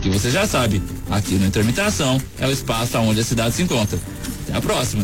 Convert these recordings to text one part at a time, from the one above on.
porque você já sabe, aqui no Intermitação é o espaço onde a cidade se encontra. Até a próxima.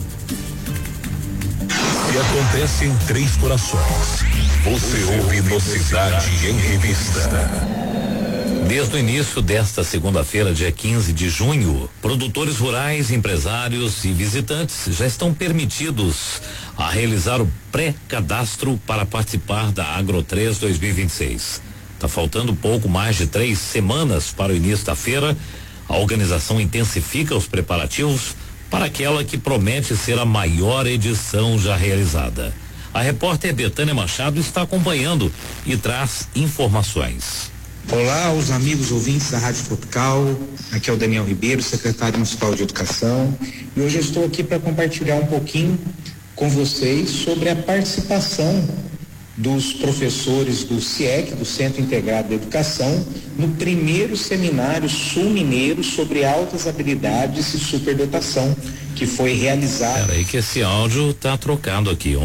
Se acontece em Três Corações, você ouve no Cidade em Revista. Desde o início desta segunda-feira, dia 15 de junho, produtores rurais, empresários e visitantes já estão permitidos a realizar o pré-cadastro para participar da Agro3 2026. Tá faltando pouco mais de 3 semanas para o início da feira. A organização intensifica os preparativos para aquela que promete ser a maior edição já realizada. A repórter Betânia Machado está acompanhando e traz informações. Olá, os amigos ouvintes da Rádio Tropical, aqui é o Daniel Ribeiro, secretário municipal de Educação, e hoje eu estou aqui para compartilhar um pouquinho com vocês sobre a participação dos professores do CIEC, do Centro Integrado de Educação, no primeiro seminário sul-mineiro sobre altas habilidades e superdotação, que foi realizado. Peraí que esse áudio tá trocado aqui,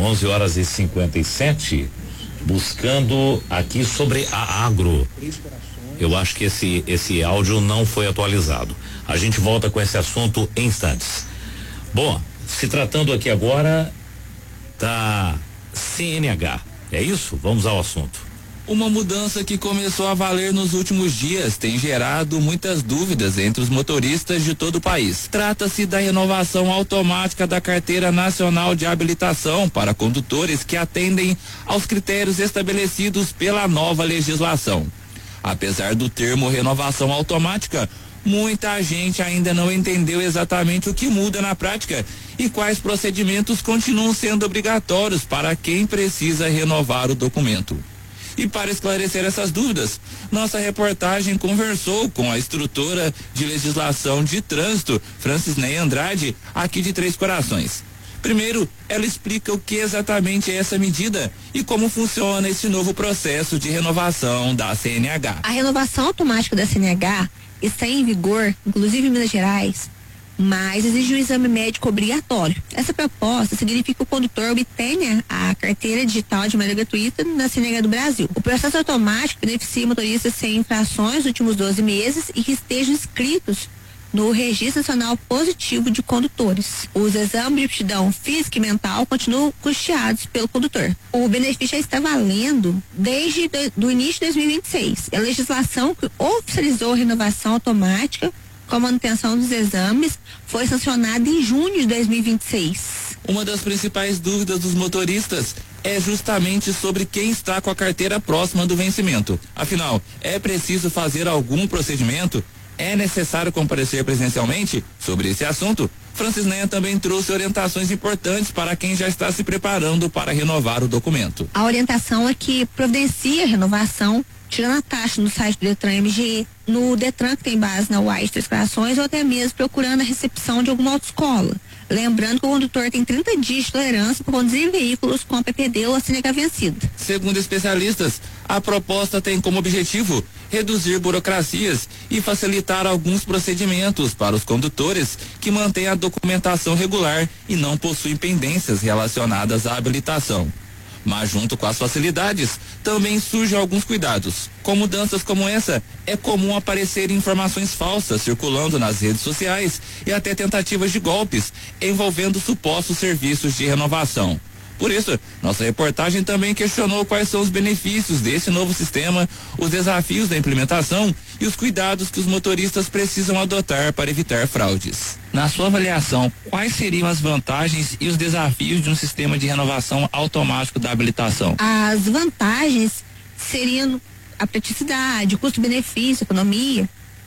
11h57, buscando aqui sobre a Agro. Eu acho que esse áudio não foi atualizado. A gente volta com esse assunto em instantes. Bom, se tratando aqui agora da CNH, é isso? Vamos ao assunto. Uma mudança que começou a valer nos últimos dias tem gerado muitas dúvidas entre os motoristas de todo o país. Trata-se da renovação automática da Carteira Nacional de Habilitação para condutores que atendem aos critérios estabelecidos pela nova legislação. Apesar do termo renovação automática, muita gente ainda não entendeu exatamente o que muda na prática e quais procedimentos continuam sendo obrigatórios para quem precisa renovar o documento. E para esclarecer essas dúvidas, nossa reportagem conversou com a instrutora de legislação de trânsito, Francisneia Andrade, aqui de Três Corações. Primeiro, ela explica o que exatamente é essa medida e como funciona esse novo processo de renovação da CNH. A renovação automática da CNH está em vigor, inclusive em Minas Gerais, mas exige um exame médico obrigatório. Essa proposta significa que o condutor obtenha a carteira digital de maneira gratuita na CNH do Brasil. O processo automático beneficia motoristas sem infrações nos últimos 12 meses e que estejam inscritos no Registro Nacional Positivo de Condutores. Os exames de aptidão física e mental continuam custeados pelo condutor. O benefício já está valendo desde o início de 2026. A legislação que oficializou a renovação automática com a manutenção dos exames foi sancionada em junho de 2026. Uma das principais dúvidas dos motoristas é justamente sobre quem está com a carteira próxima do vencimento. Afinal, é preciso fazer algum procedimento? É necessário comparecer presencialmente? Sobre esse assunto, Francisneia também trouxe orientações importantes para quem já está se preparando para renovar o documento. A orientação é que providencia a renovação tirando a taxa no site do Detran MG, no Detran que tem base na UAI de Três Corações, ou até mesmo procurando a recepção de alguma autoescola. Lembrando que o condutor tem 30 dias de tolerância para conduzir veículos com a PPD ou a CNH vencida. Segundo especialistas, a proposta tem como objetivo reduzir burocracias e facilitar alguns procedimentos para os condutores que mantêm a documentação regular e não possuem pendências relacionadas à habilitação. Mas junto com as facilidades, também surgem alguns cuidados. Com mudanças como essa, é comum aparecer informações falsas circulando nas redes sociais e até tentativas de golpes envolvendo supostos serviços de renovação. Por isso, nossa reportagem também questionou quais são os benefícios desse novo sistema, os desafios da implementação e os cuidados que os motoristas precisam adotar para evitar fraudes. Na sua avaliação, quais seriam as vantagens e os desafios de um sistema de renovação automático da habilitação? As vantagens seriam a praticidade, custo-benefício, economia,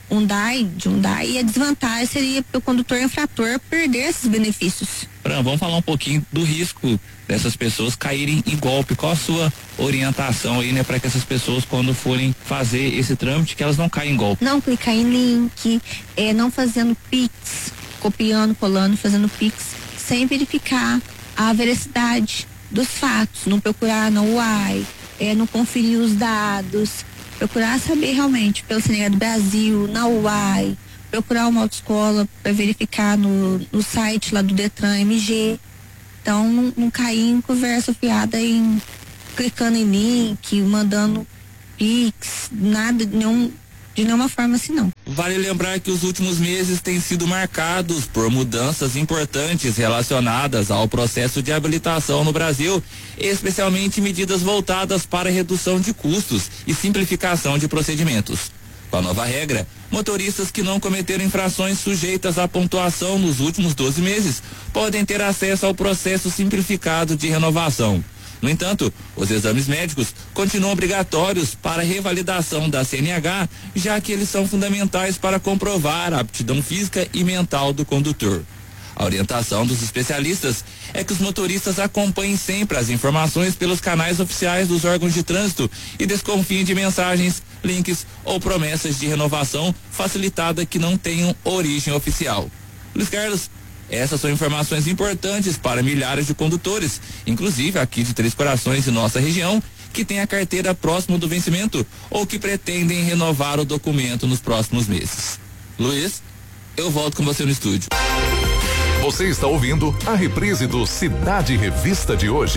e a desvantagem seria para o condutor infrator perder esses benefícios. Fran, vamos falar um pouquinho do risco dessas pessoas caírem em golpe. Qual a sua orientação aí, né, para que essas pessoas, quando forem fazer esse trâmite, que elas não caem em golpe? Não clicar em link, não fazendo Pix, copiando, colando, fazendo Pix, sem verificar a veracidade dos fatos, não procurar na UAI, não conferir os dados, procurar saber realmente pelo CNH do Brasil, na UAI, procurar uma autoescola para verificar no site lá do Detran MG. Então, não cair em conversa fiada, clicando em link, mandando Pix, nada, de nenhuma forma assim não. Vale lembrar que os últimos meses têm sido marcados por mudanças importantes relacionadas ao processo de habilitação no Brasil, especialmente medidas voltadas para redução de custos e simplificação de procedimentos. Com a nova regra, motoristas que não cometeram infrações sujeitas à pontuação nos últimos 12 meses podem ter acesso ao processo simplificado de renovação. No entanto, os exames médicos continuam obrigatórios para a revalidação da CNH, já que eles são fundamentais para comprovar a aptidão física e mental do condutor. A orientação dos especialistas é que os motoristas acompanhem sempre as informações pelos canais oficiais dos órgãos de trânsito e desconfiem de mensagens, links ou promessas de renovação facilitada que não tenham origem oficial. Luiz Carlos, essas são informações importantes para milhares de condutores, inclusive aqui de Três Corações e nossa região, que têm a carteira próximo do vencimento ou que pretendem renovar o documento nos próximos meses. Luiz, eu volto com você no estúdio. Você está ouvindo a reprise do Cidade Revista de hoje.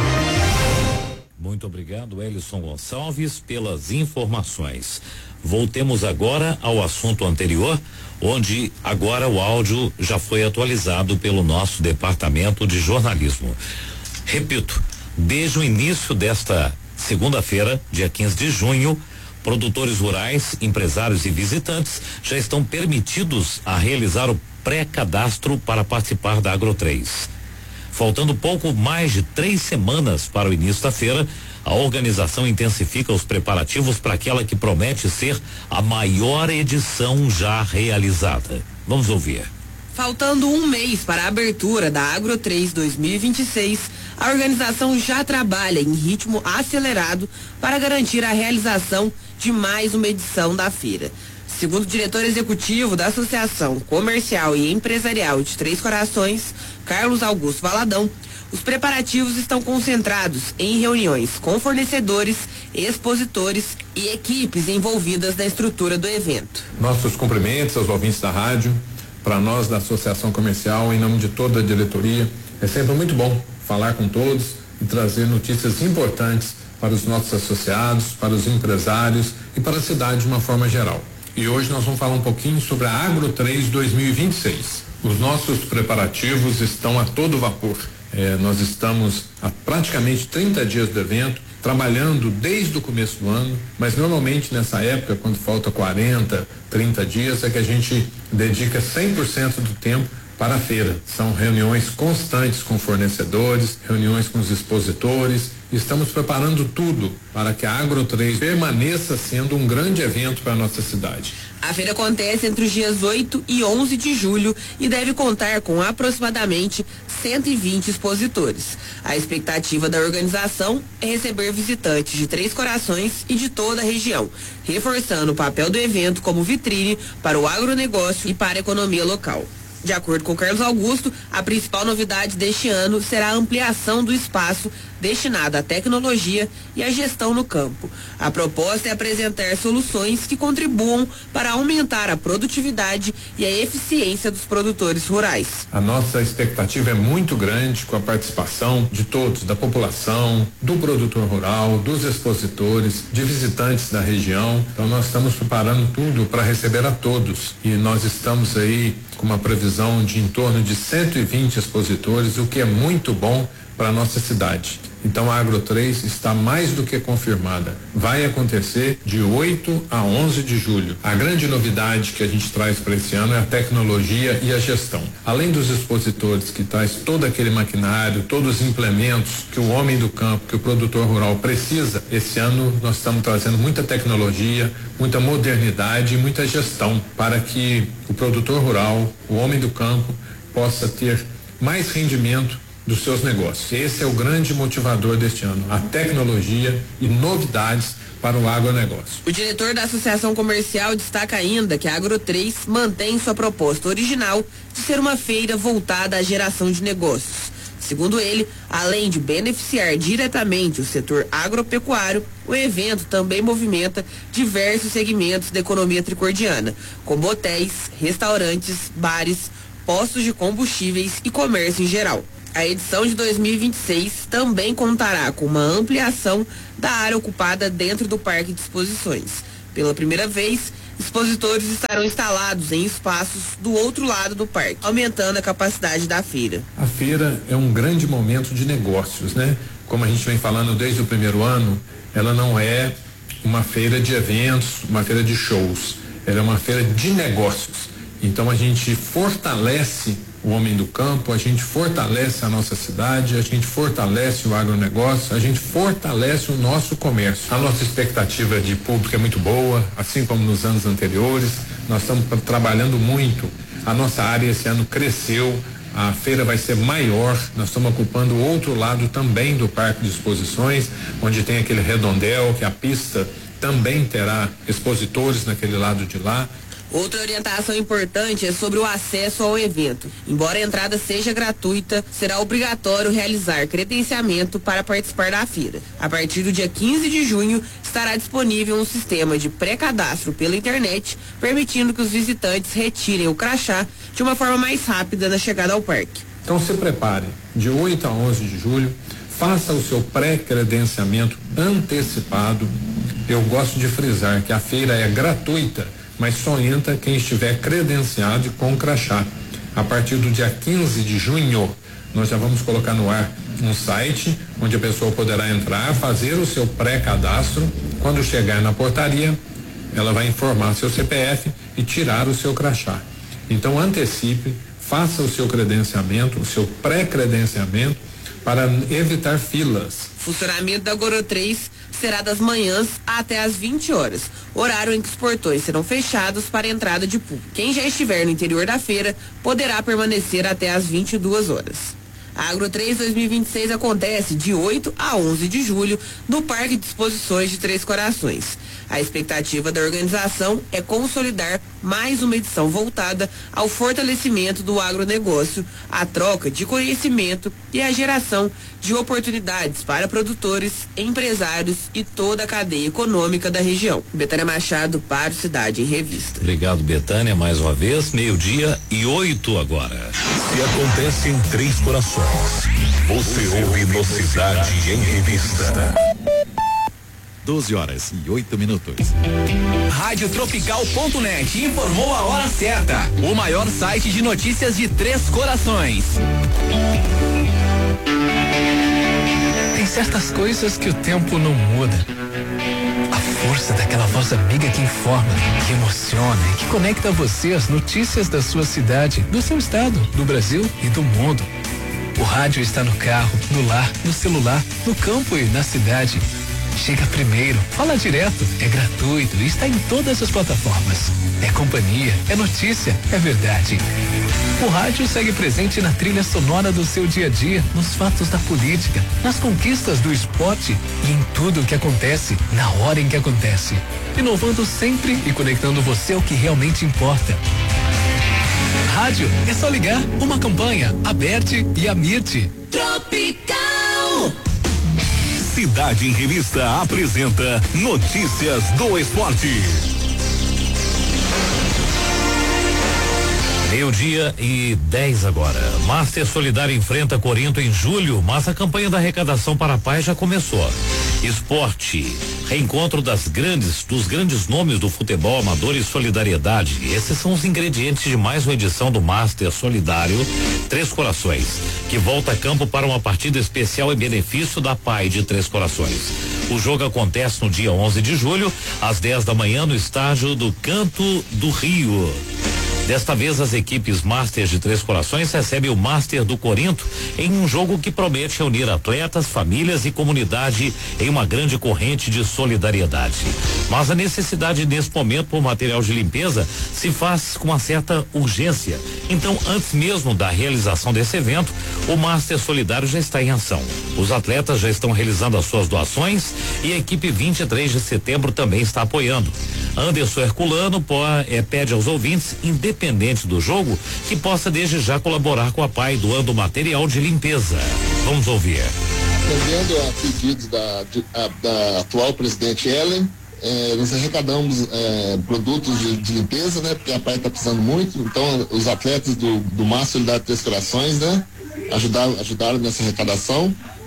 Muito obrigado, Elison Gonçalves, pelas informações. Voltemos agora ao assunto anterior, onde agora o áudio já foi atualizado pelo nosso departamento de jornalismo. Repito, desde o início desta segunda-feira, dia 15 de junho, produtores rurais, empresários e visitantes já estão permitidos a realizar o pré-cadastro para participar da Agro 3. Faltando pouco mais de 3 semanas para o início da feira, a organização intensifica os preparativos para aquela que promete ser a maior edição já realizada. Vamos ouvir. Faltando um mês para a abertura da Agro 3 2026, a organização já trabalha em ritmo acelerado para garantir a realização de mais uma edição da feira. Segundo o diretor executivo da Associação Comercial e Empresarial de Três Corações, Carlos Augusto Valadão, os preparativos estão concentrados em reuniões com fornecedores, expositores e equipes envolvidas na estrutura do evento. Nossos cumprimentos aos ouvintes da rádio. Para nós da Associação Comercial, em nome de toda a diretoria, é sempre muito bom falar com todos e trazer notícias importantes para os nossos associados, para os empresários e para a cidade de uma forma geral. E hoje nós vamos falar um pouquinho sobre a Agro 3 2026. Os nossos preparativos estão a todo vapor. Nós estamos há praticamente 30 dias do evento, trabalhando desde o começo do ano, mas normalmente nessa época, quando falta 40, 30 dias, é que a gente dedica 100% do tempo para a feira. São reuniões constantes com fornecedores, reuniões com os expositores. Estamos preparando tudo para que a Agro 3 permaneça sendo um grande evento para a nossa cidade. A feira acontece entre os dias 8 e 11 de julho e deve contar com aproximadamente 120 expositores. A expectativa da organização é receber visitantes de Três Corações e de toda a região, reforçando o papel do evento como vitrine para o agronegócio e para a economia local. De acordo com Carlos Augusto, a principal novidade deste ano será a ampliação do espaço destinado à tecnologia e à gestão no campo. A proposta é apresentar soluções que contribuam para aumentar a produtividade e a eficiência dos produtores rurais. A nossa expectativa é muito grande com a participação de todos, da população, do produtor rural, dos expositores, de visitantes da região. Então nós estamos preparando tudo para receber a todos e nós estamos aí com uma previsão de em torno de 120 expositores, o que é muito bom para a nossa cidade. Então a Agro 3 está mais do que confirmada. Vai acontecer de 8 a 11 de julho. A grande novidade que a gente traz para esse ano é a tecnologia e a gestão. Além dos expositores que traz todo aquele maquinário, todos os implementos que o homem do campo, que o produtor rural precisa, esse ano nós estamos trazendo muita tecnologia, muita modernidade e muita gestão para que o produtor rural, o homem do campo, possa ter mais rendimento dos seus negócios. Esse é o grande motivador deste ano, a tecnologia e novidades para o agronegócio. O diretor da Associação Comercial destaca ainda que a Agro 3 mantém sua proposta original de ser uma feira voltada à geração de negócios. Segundo ele, além de beneficiar diretamente o setor agropecuário, o evento também movimenta diversos segmentos da economia tricordiana, como hotéis, restaurantes, bares, postos de combustíveis e comércio em geral. A edição de 2026 também contará com uma ampliação da área ocupada dentro do Parque de Exposições. Pela primeira vez, expositores estarão instalados em espaços do outro lado do parque, aumentando a capacidade da feira. A feira é um grande momento de negócios, né? Como a gente vem falando desde o primeiro ano, ela não é uma feira de eventos, uma feira de shows, ela é uma feira de negócios. Então a gente fortalece o homem do campo, a gente fortalece a nossa cidade, a gente fortalece o agronegócio, a gente fortalece o nosso comércio. A nossa expectativa de público é muito boa, assim como nos anos anteriores. Nós estamos trabalhando muito. A nossa área esse ano cresceu, a feira vai ser maior. Nós estamos ocupando o outro lado também do parque de exposições, onde tem aquele redondel, que a pista também terá expositores naquele lado de lá. Outra orientação importante é sobre o acesso ao evento. Embora a entrada seja gratuita, será obrigatório realizar credenciamento para participar da feira. A partir do dia 15 de junho, estará disponível um sistema de pré-cadastro pela internet, permitindo que os visitantes retirem o crachá de uma forma mais rápida na chegada ao parque. Então se prepare, de 8 a 11 de julho, faça o seu pré-credenciamento antecipado. Eu gosto de frisar que a feira é gratuita, mas só entra quem estiver credenciado e com crachá. A partir do dia 15 de junho, nós já vamos colocar no ar um site onde a pessoa poderá entrar, fazer o seu pré-cadastro. Quando chegar na portaria, ela vai informar seu CPF e tirar o seu crachá. Então antecipe, faça o seu credenciamento, o seu pré-credenciamento, para evitar filas. O funcionamento da Goro 3 será das manhãs até às 20 horas, horário em que os portões serão fechados para a entrada de público. Quem já estiver no interior da feira poderá permanecer até às 22 horas. A Agro 3 2026 acontece de 8 a 11 de julho no Parque de Exposições de Três Corações. A expectativa da organização é consolidar mais uma edição voltada ao fortalecimento do agronegócio, a troca de conhecimento e a geração de oportunidades para produtores, empresários e toda a cadeia econômica da região. Betânia Machado para o Cidade em Revista. Obrigado, Betânia, mais uma vez, 12:08 agora. Se acontece em Três Corações, você ouve no Cidade em Revista. 12h08. Radiotropical.net informou a hora certa. O maior site de notícias de Três Corações. Tem certas coisas que o tempo não muda. A força daquela voz amiga que informa, que emociona e que conecta você às notícias da sua cidade, do seu estado, do Brasil e do mundo. O rádio está no carro, no lar, no celular, no campo e na cidade. Chega primeiro, fala direto, é gratuito e está em todas as plataformas. É companhia, é notícia, é verdade. O rádio segue presente na trilha sonora do seu dia a dia, nos fatos da política, nas conquistas do esporte e em tudo o que acontece, na hora em que acontece. Inovando sempre e conectando você ao que realmente importa. Rádio, é só ligar, uma campanha, Aberte e Amirte. Tropical. Cidade em Revista apresenta Notícias do Esporte. 12:10 agora. Master Solidário enfrenta Corinto em julho, mas a campanha da arrecadação para a paz já começou. Esporte, reencontro dos grandes nomes do futebol amador e solidariedade. Esses são os ingredientes de mais uma edição do Master Solidário Três Corações, que volta a campo para uma partida especial em benefício da PAI de Três Corações. O jogo acontece no dia 11 de julho, às 10 da manhã, no estádio do Canto do Rio. Desta vez, as equipes Master de Três Corações recebem o Master do Corinto em um jogo que promete reunir atletas, famílias e comunidade em uma grande corrente de solidariedade. Mas a necessidade nesse momento por material de limpeza se faz com uma certa urgência. Então, antes mesmo da realização desse evento, o Master Solidário já está em ação. Os atletas já estão realizando as suas doações e a equipe 23 de setembro também está apoiando. Anderson Herculano pede aos ouvintes, independente do jogo, que possa desde já colaborar com a PAI doando material de limpeza. Vamos ouvir. Atendendo a pedidos da atual presidente Ellen, nós arrecadamos produtos de limpeza, né? Porque a PAI está precisando muito. Então, os atletas do Master Solidário Três Corações, né? Ajudaram nessa arrecadação.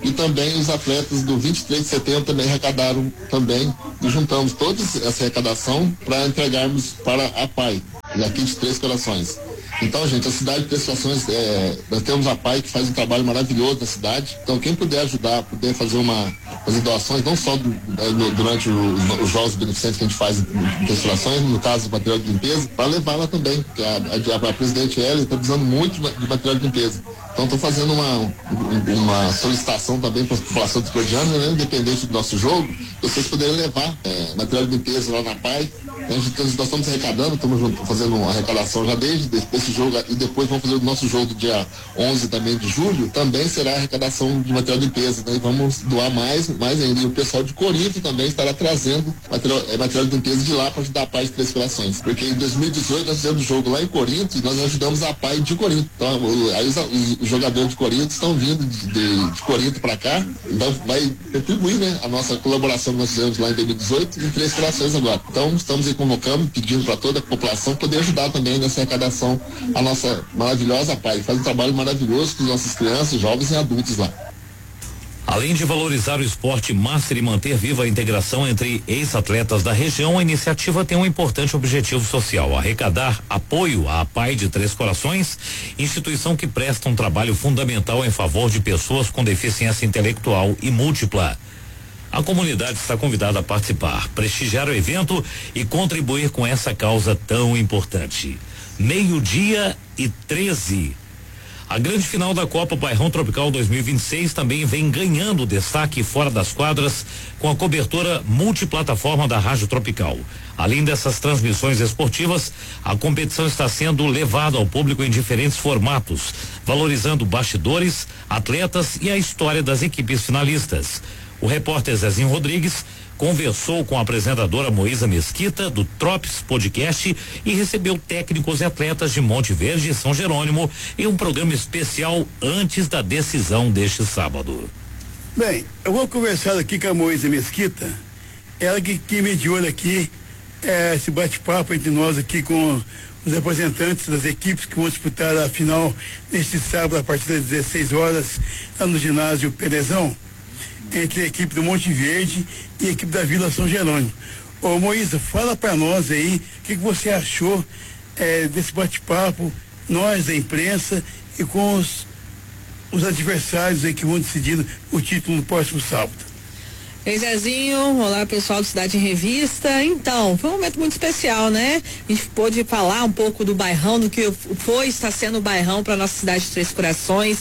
e também os atletas do 23 de setembro também arrecadaram também, e juntamos toda essa arrecadação para entregarmos para a PAI, aqui de Três Corações. Então, gente, a cidade de Três Corações, nós temos a PAI que faz um trabalho maravilhoso na cidade. Então, quem puder ajudar, puder fazer doações, não só durante os jogos beneficentes que a gente faz em Três Corações, no caso do material de limpeza, para levá-la também, porque a presidente Ellen está precisando muito de material de limpeza. Então, estou fazendo uma solicitação também para a população discordiana, né, independente do nosso jogo, vocês poderem levar material de limpeza lá na PAI. Nós estamos arrecadando, estamos fazendo uma arrecadação já desde esse jogo, e depois vamos fazer o nosso jogo do dia 11 também de julho, também será arrecadação de material de limpeza, né? E vamos doar mais ainda. E o pessoal de Corinto também estará trazendo material de limpeza de lá para ajudar a PAI de Três Corações. Porque em 2018 nós fizemos jogo lá em Corinto e nós ajudamos a PAI de Corinto. Então, aí os jogadores de Corinto estão vindo de Corinto para cá, então vai retribuir, né, a nossa colaboração que nós fizemos lá em 2018 em Três Corações agora. Então, estamos aí convocando, pedindo para toda a população poder ajudar também nessa arrecadação a nossa maravilhosa PAI. Faz um trabalho maravilhoso com as nossas crianças, jovens e adultos lá. Além de valorizar o esporte master e manter viva a integração entre ex-atletas da região, a iniciativa tem um importante objetivo social: arrecadar apoio à PAI de Três Corações, instituição que presta um trabalho fundamental em favor de pessoas com deficiência intelectual e múltipla. A comunidade está convidada a participar, prestigiar o evento e contribuir com essa causa tão importante. 12:13. A grande final da Copa Bairrão Tropical 2026 também vem ganhando destaque fora das quadras com a cobertura multiplataforma da Rádio Tropical. Além dessas transmissões esportivas, a competição está sendo levada ao público em diferentes formatos, valorizando bastidores, atletas e a história das equipes finalistas. O repórter Zezinho Rodrigues conversou com a apresentadora Moísa Mesquita, do Trops Podcast, e recebeu técnicos e atletas de Monte Verde e São Jerônimo em um programa especial antes da decisão deste sábado. Bem, eu vou conversar aqui com a Moísa Mesquita, ela que mediou aqui esse bate-papo entre nós aqui com os representantes das equipes que vão disputar a final neste sábado a partir das 16 horas lá no ginásio Perezão, entre a equipe do Monte Verde e a equipe da Vila São Jerônimo. Ô Moísa, fala para nós aí o que você achou desse bate-papo, nós da imprensa e com os adversários aí que vão decidir o título no próximo sábado. Ei, Zezinho, olá pessoal do Cidade em Revista. Então, foi um momento muito especial, né? A gente pôde falar um pouco do bairrão, do que está sendo o bairrão para nossa cidade de Três Corações.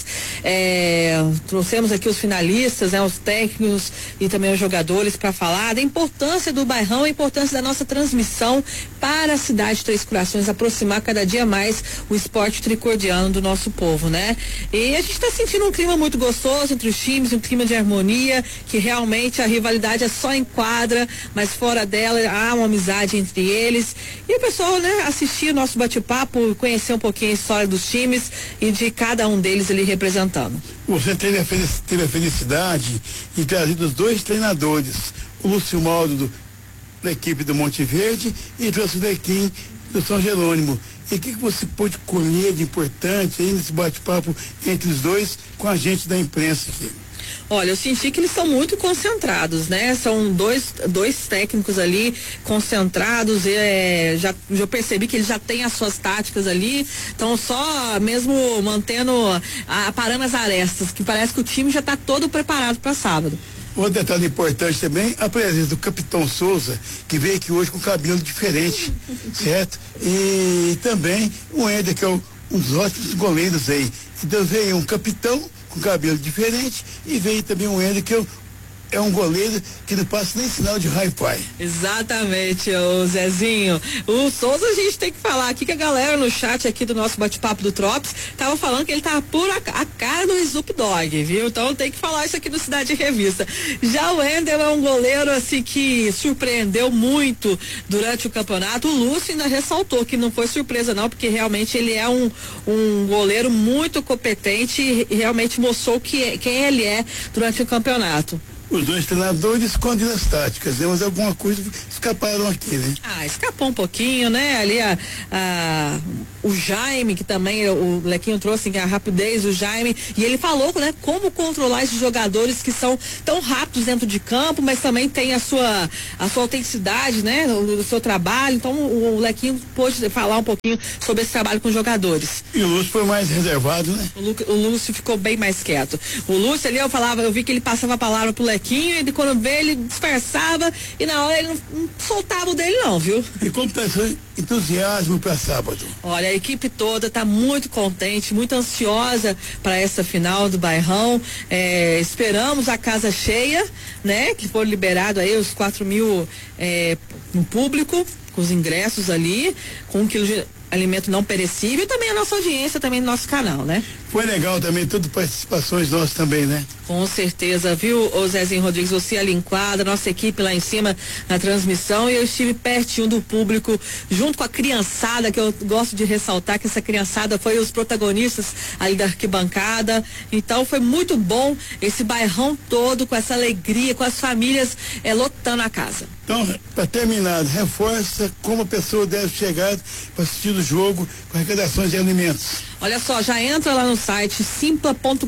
Trouxemos aqui os finalistas, né? Os técnicos e também os jogadores para falar da importância do bairrão, a importância da nossa transmissão para a cidade de Três Corações, aproximar cada dia mais o esporte tricordiano do nosso povo, né? E a gente está sentindo um clima muito gostoso entre os times, um clima de harmonia, que realmente a rivalidade é só em quadra, mas fora dela há uma amizade entre eles. E o pessoal, né, assistir o nosso bate-papo, conhecer um pouquinho a história dos times e de cada um deles ali representando. Você teve a felicidade de trazer os dois treinadores, o Lúcio Maldo da equipe do Monte Verde e trouxe o Dequim do São Jerônimo. E o que você pôde colher de importante aí nesse bate-papo entre os dois com a gente da imprensa aqui? Olha, eu senti que eles são muito concentrados, né? São dois técnicos ali concentrados, já percebi que eles já têm as suas táticas ali, estão só mesmo parando as arestas, que parece que o time já está todo preparado para sábado. Outro detalhe importante também, a presença do Capitão Souza, que veio aqui hoje com cabelo diferente, certo? E também o Ender, que é um dos ótimos goleiros aí. Então veio um capitão com cabelo diferente e veio também um Ender, que é um goleiro que não passa nem sinal de hi-fi. Exatamente, o Zezinho. O Souza, a gente tem que falar aqui que a galera no chat aqui do nosso bate-papo do Trops tava falando que ele tá por a cara do Snoop Dogg, viu? Então tem que falar isso aqui no Cidade Revista. Já o Ender é um goleiro assim que surpreendeu muito durante o campeonato. O Lúcio ainda ressaltou que não foi surpresa não, porque realmente ele é um goleiro muito competente e realmente mostrou quem ele é durante o campeonato. os dois treinadores com as táticas, né? Mas alguma coisa escaparam aqui, né? Escapou um pouquinho, né? Ali o Jaime, que também o Lequinho trouxe a rapidez, o Jaime, e ele falou, né? Como controlar esses jogadores que são tão rápidos dentro de campo, mas também tem a sua autenticidade, né? O seu trabalho. Então o Lequinho pôde falar um pouquinho sobre esse trabalho com os jogadores. E o Lúcio foi mais reservado, né? O Lúcio ficou bem mais quieto. O Lúcio ali, eu vi que ele passava a palavra pro Lequinho, e quando vê, ele disfarçava, e na hora ele não soltava o dele não, viu? E como tá esse entusiasmo para sábado? Olha, a equipe toda está muito contente, muito ansiosa para essa final do Bairrão. Esperamos a casa cheia, né? Que for liberado aí os 4.000 no público, com os ingressos ali, com 1 quilo de alimento não perecível, e também a nossa audiência, também no nosso canal, né? Foi legal também, tudo participações nossas também, né? Com certeza, viu, ô Zezinho Rodrigues, você ali em quadra, nossa equipe lá em cima na transmissão, e eu estive pertinho do público, junto com a criançada, que eu gosto de ressaltar que essa criançada foi os protagonistas ali da arquibancada. Então foi muito bom esse bairrão todo, com essa alegria, com as famílias lotando a casa. Então, para terminar, reforça como a pessoa deve chegar para assistir o jogo com arrecadações de alimentos. Olha só, já entra lá no site simpla.com.br,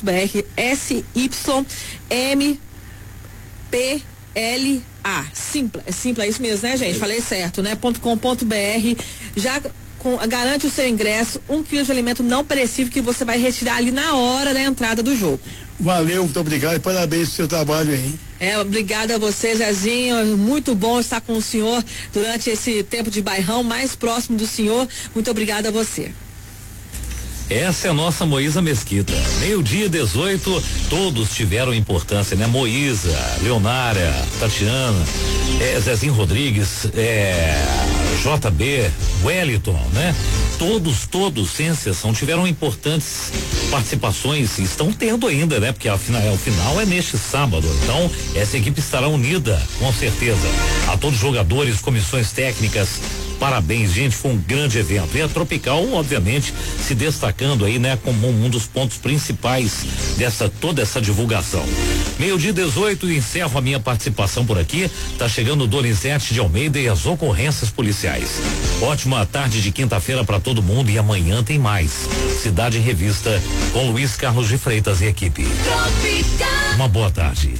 SYMPLA. Simpla, é isso mesmo, né, gente? Falei certo, né? .com.br. Já garante o seu ingresso, 1 quilo de alimento não perecível que você vai retirar ali na hora da entrada do jogo. Valeu, muito obrigado e parabéns pelo seu trabalho aí. Obrigada a você, Zezinho, muito bom estar com o senhor durante esse tempo de bairrão, mais próximo do senhor. Muito obrigada a você. Essa é a nossa Moísa Mesquita. 12:18, todos tiveram importância, né? Moísa, Leonária, Tatiana, Zezinho Rodrigues, JB, Wellington, né? Todos, sem exceção, tiveram importantes participações e estão tendo ainda, né? Porque o final é neste sábado. Então, essa equipe estará unida, com certeza. A todos os jogadores, comissões técnicas, parabéns, gente, foi um grande evento. E a Tropical, obviamente, se destacando aí, né, como um dos pontos principais toda essa divulgação. 12:18, encerro a minha participação por aqui. Tá chegando o Donizete de Almeida e as ocorrências policiais. Ótima tarde de quinta-feira para todo mundo e amanhã tem mais. Cidade em Revista com Luiz Carlos de Freitas e equipe. Uma boa tarde.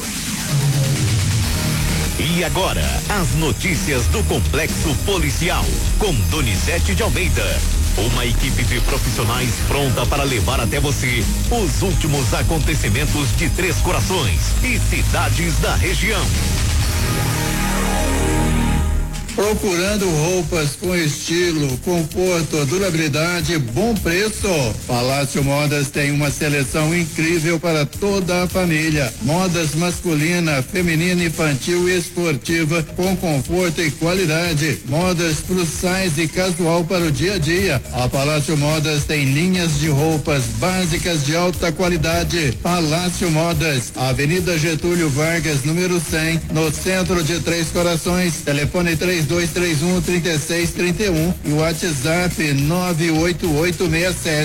E agora, as notícias do Complexo Policial, com Donizete de Almeida. Uma equipe de profissionais pronta para levar até você os últimos acontecimentos de Três Corações e cidades da região. Procurando roupas com estilo, conforto, durabilidade, bom preço. Palácio Modas tem uma seleção incrível para toda a família. Modas masculina, feminina, infantil e esportiva com conforto e qualidade. Modas plus size e casual para o dia a dia. A Palácio Modas tem linhas de roupas básicas de alta qualidade. Palácio Modas, Avenida Getúlio Vargas, número 100, no centro de Três Corações. Telefone 3231-3631 e o WhatsApp 98867